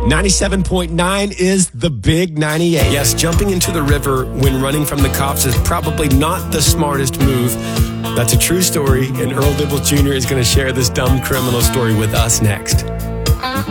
97.9 is the Big 98. Yes, jumping into the river when running from the cops is probably not the smartest move. That's a true story, and Earl Dibbles Jr. is going to share this dumb criminal story with us next.